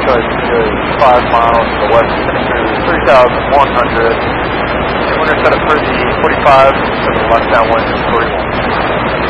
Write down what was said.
southwest is 5 miles to the west of Kansas, 3,100. And we're going to set up for the 45 to the left downwind is 41.